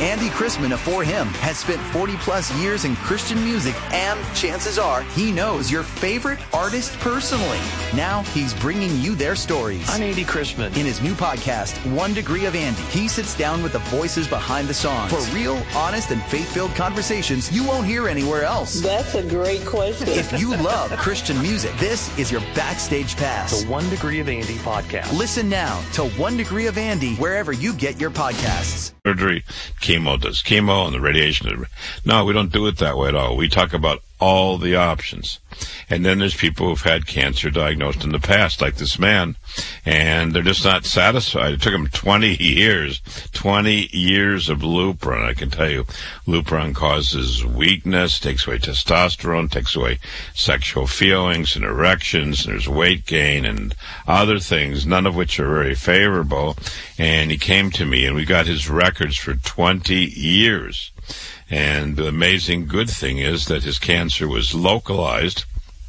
Andy Chrisman of For Him has spent 40-plus years in Christian music, and chances are he knows your favorite artist personally. Now he's bringing you their stories. I'm Andy Chrisman. In his new podcast, 1 Degree of Andy, he sits down with the voices behind the songs for real, honest, and faith-filled conversations you won't hear anywhere else. That's a great question. If you love Christian music, this is your backstage pass. The 1 Degree of Andy podcast. Listen now to 1 Degree of Andy wherever you get your podcasts. Surgery, chemo does chemo, and the radiation. No, we don't do it that way at all. We talk about all the options. And then there's people who've had cancer diagnosed in the past, like this man, and they're just not satisfied. It took them 20 years of Lupron. I can tell you, Lupron causes weakness, takes away testosterone, takes away sexual feelings and erections, and there's weight gain and other things, none of which are very favorable. And he came to me, and we got his records for 20 years. And the amazing good thing is that his cancer was localized,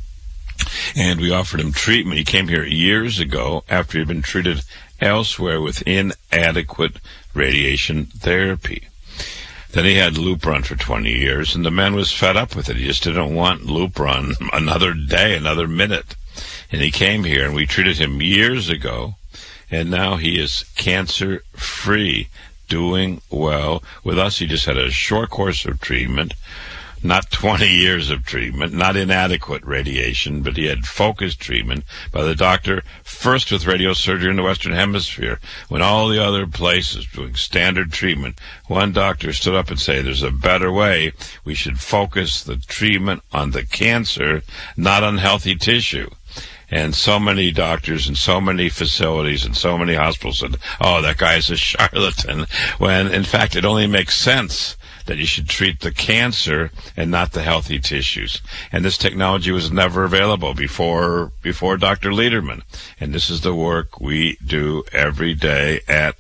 and we offered him treatment. He came here years ago after he'd been treated elsewhere with inadequate radiation therapy. Then he had Lupron for 20 years, and the man was fed up with it. He just didn't want Lupron another day, another minute. And he came here, and we treated him years ago, and now he is cancer-free, doing well. With us, he just had a short course of treatment, not 20 years of treatment, not inadequate radiation, but he had focused treatment by the doctor, first with radiosurgery in the Western Hemisphere, when all the other places doing standard treatment. One doctor stood up and said, there's a better way. We should focus the treatment on the cancer, not on healthy tissue. And so many doctors and so many facilities and so many hospitals said, oh, that guy's a charlatan, when in fact it only makes sense that you should treat the cancer and not the healthy tissues. And this technology was never available before Dr. Lederman. And this is the work we do every day at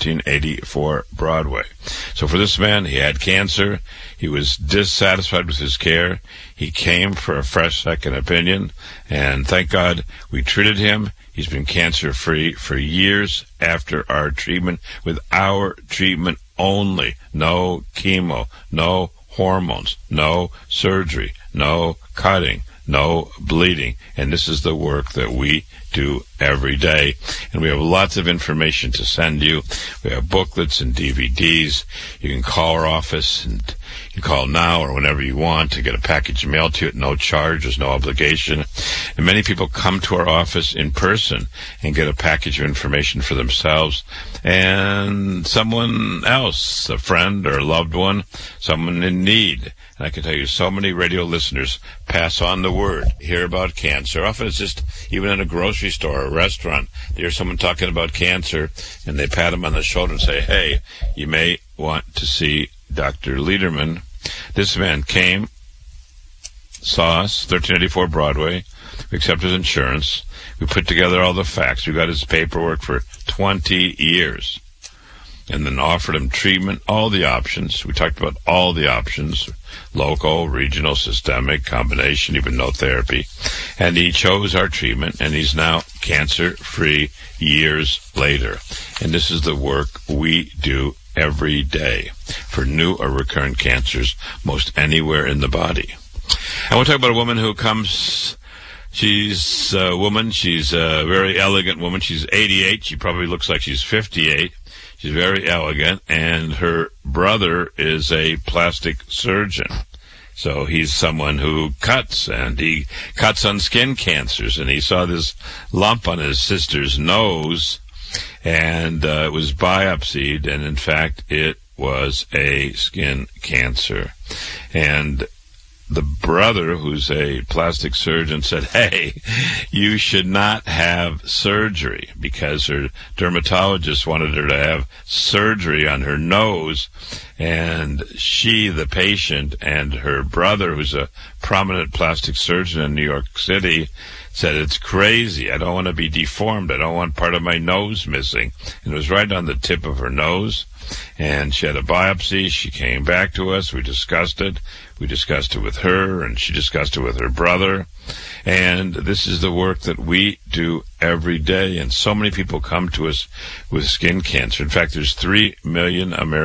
1384 Broadway. So for this man, he had cancer. He was dissatisfied with his care. He came for a fresh second opinion. And thank God we treated him. He's been cancer-free for years after our treatment, with our treatment only. No chemo, no hormones, no surgery, no cutting, no bleeding. And this is the work that we do every day. And we have lots of information to send you. We have booklets and DVDs. You can call our office, and you can call now or whenever you want to get a package mailed to you at no charge. There's no obligation. And many people come to our office in person and get a package of information for themselves and someone else, a friend or a loved one, someone in need. And I can tell you, so many radio listeners pass on the word, hear about cancer. Often it's just, even in a grocery store or a restaurant, they hear someone talking about cancer, and they pat them on the shoulder and say, hey, you may want to see Dr. Lederman. This man came, saw us, 1384 Broadway. We accepted his insurance. We put together all the facts. We got his paperwork for 20 years. And then offered him treatment, all the options. We talked about all the options, local, regional, systemic, combination, even no therapy. And he chose our treatment, and he's now cancer-free years later. And this is the work we do every day for new or recurrent cancers, most anywhere in the body. I want to talk about a woman who comes. She's a woman. She's a very elegant woman. She's 88. She probably looks like she's 58. She's very elegant, and her brother is a plastic surgeon. So he's someone who cuts, and he cuts on skin cancers, and he saw this lump on his sister's nose, and it was biopsied, and in fact it was a skin cancer. And the brother, who's a plastic surgeon, said, hey, you should not have surgery, because her dermatologist wanted her to have surgery on her nose. And she, the patient, and her brother, who's a prominent plastic surgeon in New York City, said, it's crazy. I don't want to be deformed. I don't want part of my nose missing. And it was right on the tip of her nose. And she had a biopsy. She came back to us. We discussed it. We discussed it with her, and she discussed it with her brother. And this is the work that we do every day. And so many people come to us with skin cancer. In fact, there's 3 million Americans